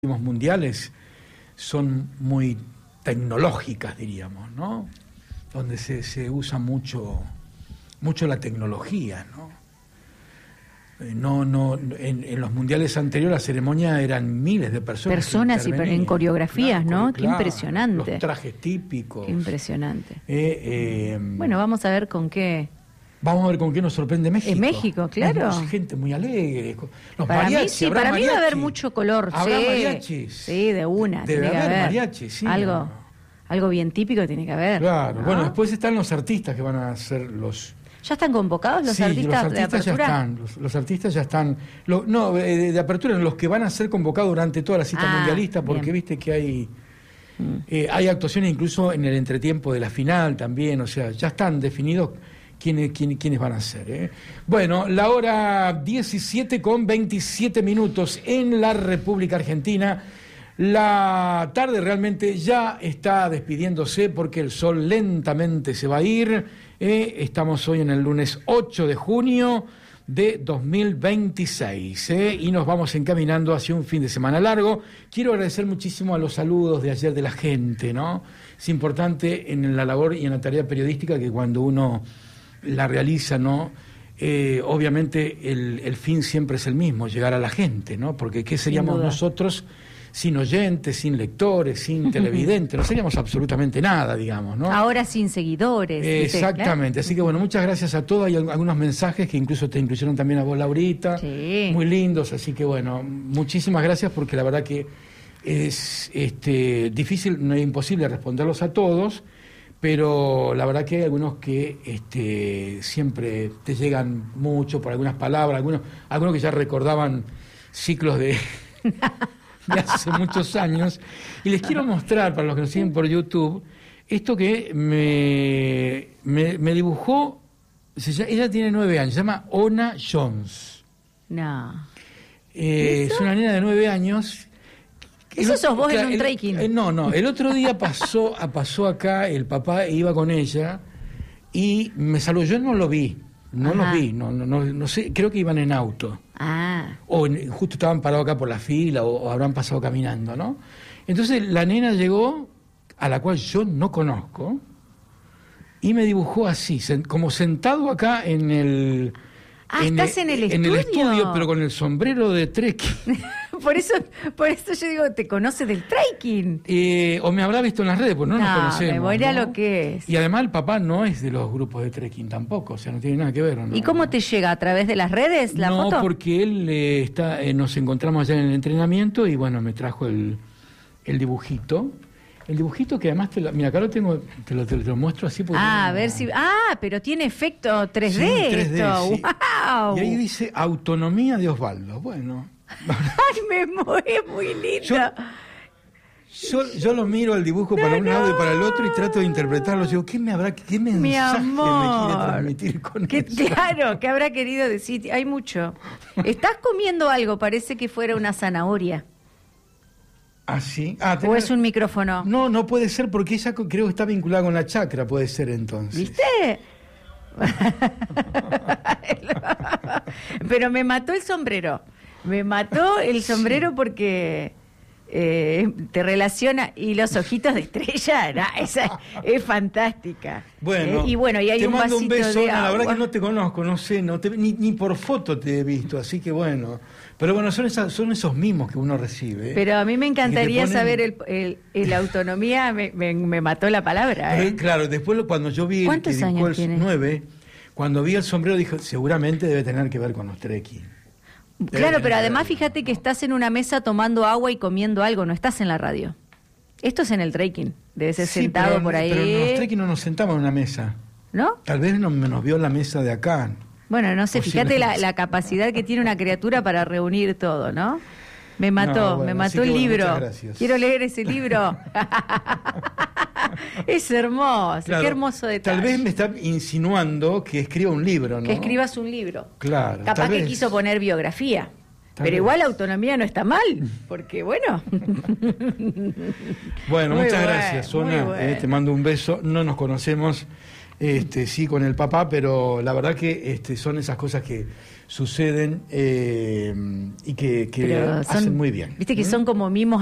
Mundiales son muy tecnológicas, diríamos, ¿no? Donde se usa mucho la tecnología, ¿no? En los mundiales anteriores la ceremonia eran miles de personas. Personas y en coreografías, claro, ¿no? Qué impresionante. Los trajes típicos. Qué impresionante. Bueno, vamos a ver con qué. Vamos a ver con qué nos sorprende México. En México, claro. Hay gente muy alegre. Los para mariachi, mí sí, para mí va a haber mucho color. ¿Habrá sí, mariachis? Sí, de una. Debe tiene que haber haber mariachi, sí. Algo bien típico tiene que haber. Claro. ¿no? Bueno, después están los artistas que van a ser los... ¿Ya están convocados los artistas de apertura? Ya están, los artistas ya están. De apertura, los que van a ser convocados durante toda la cita mundialista, porque bien. Viste que hay actuaciones incluso en el entretiempo de la final también, o sea, ya están definidos quiénes van a ser. Bueno, la hora 17:27 en la República Argentina. La tarde realmente ya está despidiéndose porque el sol lentamente se va a ir. Estamos hoy en el lunes 8 de junio de 2026 y nos vamos encaminando hacia un fin de semana largo. Quiero agradecer muchísimo a los saludos de ayer de la gente, ¿no? Es importante en la labor y en la tarea periodística que cuando uno la realiza, ¿no? Obviamente el fin siempre es el mismo, llegar a la gente, ¿no? Porque ¿qué seríamos nosotros sin oyentes, sin lectores, sin televidentes? No seríamos absolutamente nada, digamos, ¿no? Ahora sin seguidores. Exactamente. ¿Claro? Así que bueno, muchas gracias a todos. Hay algunos mensajes que incluso te incluyeron también a vos, Laurita. Sí. Muy lindos. Así que bueno, muchísimas gracias porque la verdad que es difícil, no es imposible responderlos a todos, pero la verdad que hay algunos que siempre te llegan mucho por algunas palabras, algunos que ya recordaban ciclos de hace muchos años. Y les quiero mostrar, para los que nos siguen por YouTube, esto que me dibujó. Ella tiene 9 años, se llama Ona Jones. No. Es una nena de 9 años. ¿Eso sos vos en un trekking? No. El otro día pasó acá, el papá iba con ella y me saludó. Yo no lo vi. No los vi, no sé, creo que iban en auto. O justo estaban parados acá por la fila, o habrán pasado caminando, ¿no? Entonces la nena llegó, a la cual yo no conozco, y me dibujó así, como sentado acá en el... ¿estás en el estudio? En el estudio, pero con el sombrero de trekking. Por eso yo digo, ¿te conoce del trekking? O me habrá visto en las redes, pues no nos conocemos. Me voy a ¿no? lo que es. Y además el papá no es de los grupos de trekking tampoco, o sea, no tiene nada que ver, ¿no? ¿Y cómo te llega? ¿A través de las redes la foto? No, porque él nos encontramos allá en el entrenamiento y bueno, me trajo el dibujito. El dibujito que además, mira, acá lo tengo, te lo muestro así. Porque a ver si... pero tiene efecto 3D. Sí, 3D, esto. Sí. ¡Wow! Y ahí dice Autonomía de Osvaldo. Bueno. ¡Ay, me mueve! Muy lindo. Yo lo miro el dibujo para un lado y para el otro y trato de interpretarlo. Digo, ¿qué mensaje me quiere transmitir con eso? Claro, ¿qué habrá querido decir? Hay mucho. Estás comiendo algo, parece que fuera una zanahoria. ¿Ah, sí? ¿O es un micrófono? No puede ser porque ella creo que está vinculada con la chakra, puede ser entonces. ¿Viste? Pero me mató el sombrero. Me mató el sombrero porque te relaciona. Y los ojitos de estrella, esa es fantástica. Bueno, y hay te un mando vasito un beso, de la agua. verdad que no te conozco, no sé, ni por foto te he visto, así que bueno. Pero bueno, son esos mimos que uno recibe. Pero a mí me encantaría saber la autonomía, me mató la palabra. Pero, claro, después cuando yo vi ¿Cuántos años tiene? 9, cuando vi el sombrero dije, seguramente debe tener que ver con los trekking. Claro, pero además fíjate que estás en una mesa tomando agua y comiendo algo, no estás en la radio. Esto es en el trekking, debe ser sentado por ahí. Pero en los trekking no nos sentamos en una mesa. ¿No? Tal vez nos vio la mesa de acá. Bueno, no sé, fíjate la capacidad que tiene una criatura para reunir todo, ¿no? Me mató el libro. Muchas gracias. Quiero leer ese libro. Es hermoso, claro, qué hermoso detalle. Tal vez me está insinuando que escriba un libro, ¿no? Que escribas un libro. Claro. Capaz que quiso poner biografía. Pero igual la autonomía no está mal, porque bueno. Bueno, muchas gracias, Ona. Te mando un beso. No nos conocemos. sí, con el papá, pero la verdad que son esas cosas que suceden y que hacen muy bien. Viste que son como mimos